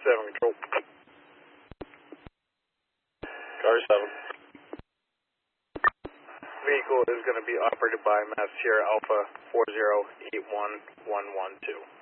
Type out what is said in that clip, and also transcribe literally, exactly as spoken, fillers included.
seven control. Car seven. Vehicle is going to be operated by Mass Sierra Alpha four zero eight one one one two.